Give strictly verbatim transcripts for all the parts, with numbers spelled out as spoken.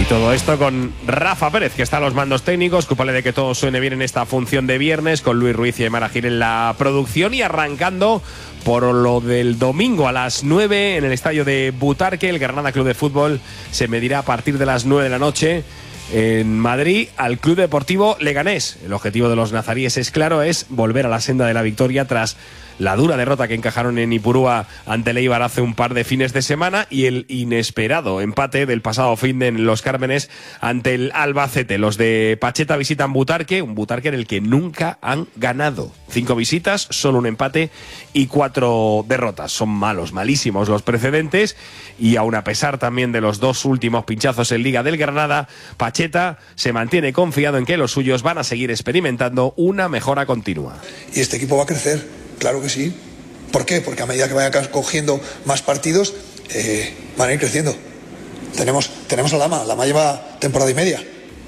todo esto con Rafa Pérez, que está a los mandos técnicos. Cúpale de que todo suene bien en esta función de viernes, con Luis Ruiz y Aymar Gil en la producción, y arrancando por lo del domingo a las nueve en el estadio de Butarque. El Granada Club de Fútbol se medirá a partir de las nueve de la noche en Madrid al Club Deportivo Leganés. El objetivo de los nazaríes es claro, es volver a la senda de la victoria tras la dura derrota que encajaron en Ipurúa ante el Eibar hace un par de fines de semana y el inesperado empate del pasado fin de en Los Cármenes ante el Albacete. Los de Pacheta visitan Butarque, un Butarque en el que nunca han ganado. Cinco visitas, solo un empate y cuatro derrotas. Son malos, malísimos los precedentes, y aun a pesar también de los dos últimos pinchazos en Liga del Granada, Pacheta se mantiene confiado en que los suyos van a seguir experimentando una mejora continua. Y este equipo va a crecer. Claro que sí. ¿Por qué? Porque a medida que vayan cogiendo más partidos, eh, van a ir creciendo. Tenemos, tenemos a Lama. Lama lleva temporada y media.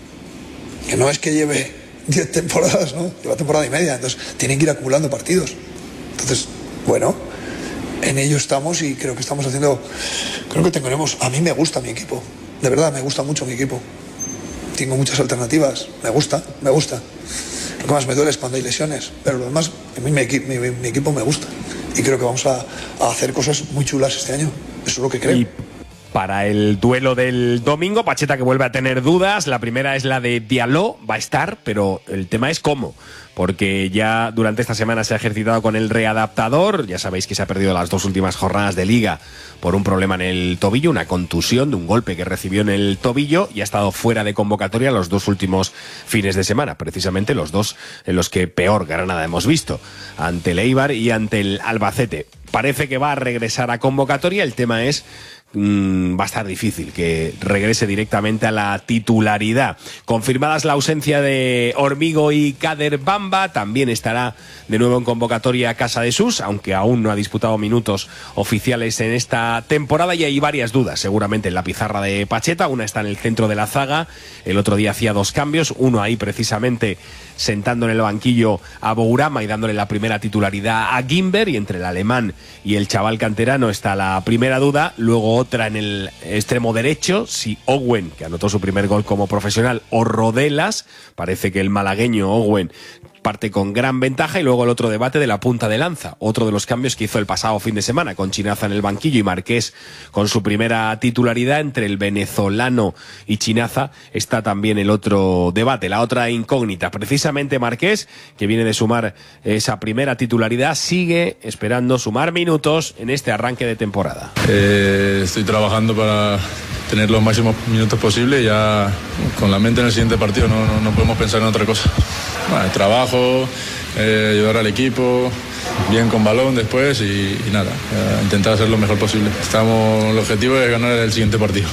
Que no es que lleve diez temporadas, ¿no? Lleva temporada y media. Entonces, tienen que ir acumulando partidos. Entonces, bueno, en ello estamos y creo que estamos haciendo... Creo que tenemos... A mí me gusta mi equipo. De verdad, me gusta mucho mi equipo. Tengo muchas alternativas. Me gusta, me gusta. Lo que más me duele es cuando hay lesiones, pero lo demás, a mí mi, mi, mi equipo me gusta y creo que vamos a, a hacer cosas muy chulas este año. Eso es lo que creo. Y para el duelo del domingo, Pacheta que vuelve a tener dudas. La primera es la de Diallo, va a estar, pero el tema es cómo, porque ya durante esta semana se ha ejercitado con el readaptador. Ya sabéis que se ha perdido las dos últimas jornadas de Liga por un problema en el tobillo, una contusión de un golpe que recibió en el tobillo, y ha estado fuera de convocatoria los dos últimos fines de semana, precisamente los dos en los que peor Granada hemos visto, ante el Eibar y ante el Albacete. Parece que va a regresar a convocatoria, el tema es Mm, va a estar difícil que regrese directamente a la titularidad. Confirmadas la ausencia de Hormigo y Kader Bamba, también estará de nuevo en convocatoria Casa de Sus, aunque aún no ha disputado minutos oficiales en esta temporada, y hay varias dudas seguramente en la pizarra de Pacheta. Una está en el centro de la zaga, el otro día hacía dos cambios, uno ahí precisamente sentando en el banquillo a Bourama y dándole la primera titularidad a Gimber, y entre el alemán y el chaval canterano está la primera duda. Luego otra en el extremo derecho, si Owen, que anotó su primer gol como profesional, o Rodelas. Parece que el malagueño Owen parte con gran ventaja. Y luego el otro debate de la punta de lanza, otro de los cambios que hizo el pasado fin de semana, con Chinaza en el banquillo y Marqués con su primera titularidad. Entre el venezolano y Chinaza está también el otro debate, la otra incógnita. Precisamente Marqués, que viene de sumar esa primera titularidad, sigue esperando sumar minutos en este arranque de temporada. Eh, estoy trabajando para tener los máximos minutos posibles, ya con la mente en el siguiente partido, no, no, no podemos pensar en otra cosa. Bueno, trabajo, eh, ayudar al equipo, bien con balón después y, y nada, eh, intentar hacer lo mejor posible. Estamos, el objetivo es ganar el siguiente partido.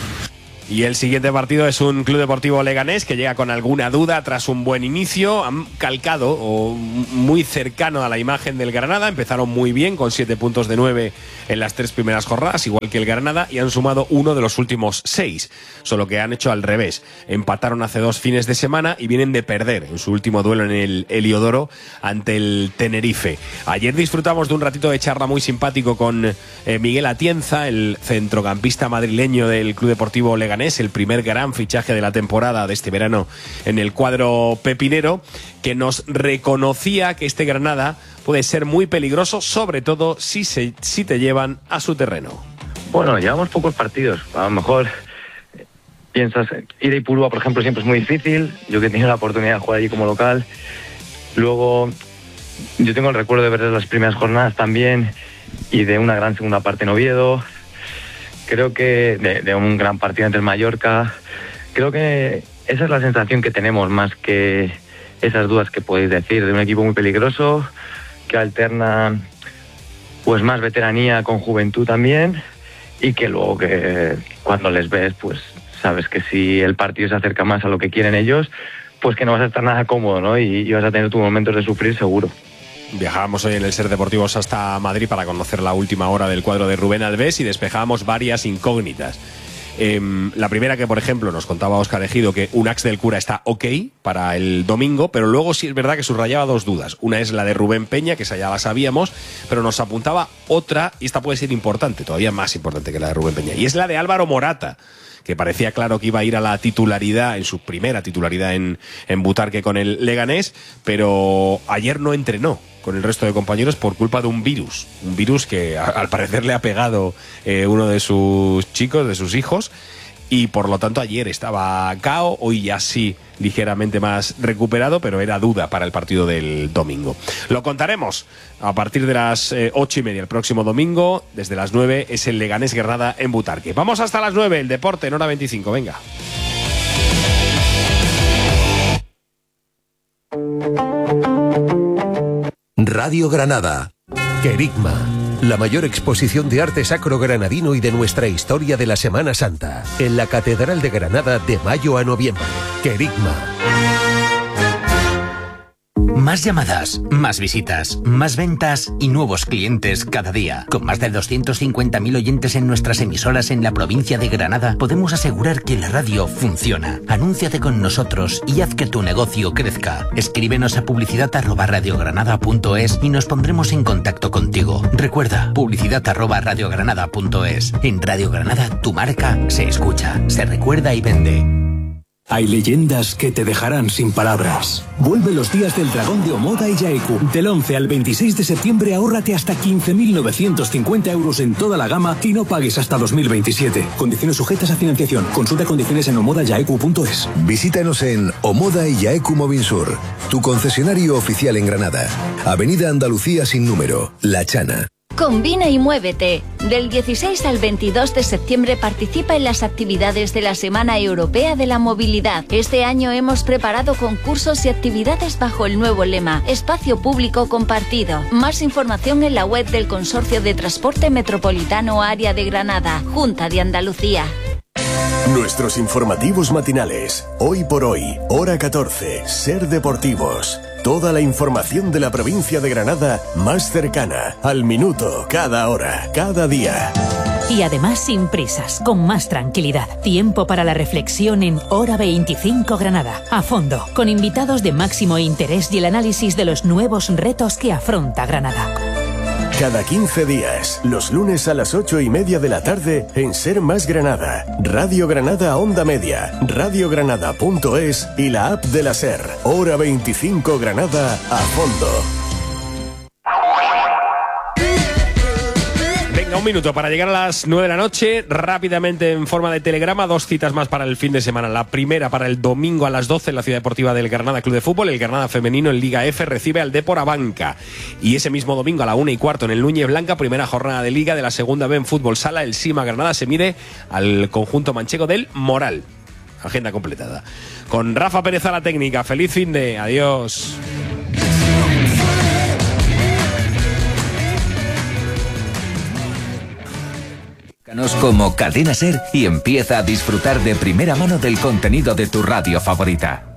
Y el siguiente partido es un Club Deportivo Leganés que llega con alguna duda tras un buen inicio. Han calcado o muy cercano a la imagen del Granada. Empezaron muy bien con siete puntos de nueve en las tres primeras jornadas, igual que el Granada, y han sumado uno de los últimos seis. Solo que han hecho al revés. Empataron hace dos fines de semana y vienen de perder en su último duelo en el Heliodoro ante el Tenerife. Ayer disfrutamos de un ratito de charla muy simpático con eh, Miguel Atienza, el centrocampista madrileño del Club Deportivo Leganés, el primer gran fichaje de la temporada de este verano en el cuadro pepinero, que nos reconocía que este Granada puede ser muy peligroso, sobre todo si, se, si te llevan a su terreno. Bueno, llevamos pocos partidos, a lo mejor piensas, ir a Ipurúa por ejemplo siempre es muy difícil, yo que he tenido la oportunidad de jugar allí como local. Luego yo tengo el recuerdo de ver las primeras jornadas también y de una gran segunda parte en Oviedo. Creo que de, de un gran partido ante el Mallorca. Creo que esa es la sensación que tenemos, más que esas dudas que podéis decir, de un equipo muy peligroso, que alterna pues más veteranía con juventud también, y que luego que cuando les ves pues sabes que si el partido se acerca más a lo que quieren ellos, pues que no vas a estar nada cómodo, ¿no? Y, y vas a tener tus momentos de sufrir seguro. Viajábamos hoy en el Ser Deportivos hasta Madrid para conocer la última hora del cuadro de Rubén Alves y despejábamos varias incógnitas. Eh, la primera, que por ejemplo nos contaba Óscar Ejido que Unax del Cura está ok para el domingo, pero luego sí es verdad que subrayaba dos dudas. Una es la de Rubén Peña, que esa ya la sabíamos, pero nos apuntaba otra, y esta puede ser importante, todavía más importante que la de Rubén Peña, y es la de Álvaro Morata, que parecía claro que iba a ir a la titularidad, en su primera titularidad en, en Butarque con el Leganés, pero ayer no entrenó con el resto de compañeros por culpa de un virus, un virus que a, al parecer le ha pegado eh, uno de sus chicos, de sus hijos, y por lo tanto ayer estaba K O, hoy ya sí ligeramente más recuperado, pero era duda para el partido del domingo. Lo contaremos a partir de las eh, ocho y media el próximo domingo. Desde las nueve es el Leganés Granada en Butarque. Vamos hasta las nueve, el deporte en hora veinticinco, venga. Radio Granada. Querigma, la mayor exposición de arte sacro granadino y de nuestra historia de la Semana Santa, en la Catedral de Granada de mayo a noviembre. Querigma. Más llamadas, más visitas, más ventas y nuevos clientes cada día. Con más de doscientos cincuenta mil oyentes en nuestras emisoras en la provincia de Granada, podemos asegurar que la radio funciona. Anúnciate con nosotros y haz que tu negocio crezca. Escríbenos a publicidad arroba radiogranada punto es y nos pondremos en contacto contigo. Recuerda, publicidad arroba radiogranada punto es. En Radio Granada, tu marca se escucha, se recuerda y vende. Hay leyendas que te dejarán sin palabras. Vuelve los días del dragón de Omoda y Yaeku. Del once al veintiséis de septiembre ahórrate hasta quince mil novecientos cincuenta euros en toda la gama y no pagues hasta dos mil veintisiete. Condiciones sujetas a financiación. Consulta condiciones en omoda yaeku punto es. Visítanos en Omoda y Yaeku Movinsur, tu concesionario oficial en Granada. Avenida Andalucía sin número, La Chana. Combina y muévete. Del dieciséis al veintidós de septiembre participa en las actividades de la Semana Europea de la Movilidad. Este año hemos preparado concursos y actividades bajo el nuevo lema Espacio Público Compartido. Más información en la web del Consorcio de Transporte Metropolitano Área de Granada, Junta de Andalucía. Nuestros informativos matinales. Hoy por hoy, hora catorce, Ser Deportivos. Toda la información de la provincia de Granada más cercana, al minuto, cada hora, cada día. Y además sin prisas, con más tranquilidad. Tiempo para la reflexión en Hora veinticinco Granada. A fondo, con invitados de máximo interés y el análisis de los nuevos retos que afronta Granada. Cada quince días, los lunes a las ocho y media de la tarde en Ser Más Granada, Radio Granada Onda Media, radiogranada punto es y la app de la Ser. Hora veinticinco Granada a fondo. Venga, un minuto para llegar a las nueve de la noche, rápidamente en forma de telegrama, dos citas más para el fin de semana. La primera para el domingo a las doce en la Ciudad Deportiva del Granada Club de Fútbol. El Granada femenino en Liga F recibe al Depor Abanca. Y ese mismo domingo a la una y cuarto en el Núñez Blanca, primera jornada de Liga de la Segunda B en Fútbol Sala, el Sima Granada se mide al conjunto manchego del Moral. Agenda completada. Con Rafa Pérez a la técnica. Feliz fin de... Adiós. Como Cadena Ser y empieza a disfrutar de primera mano del contenido de tu radio favorita.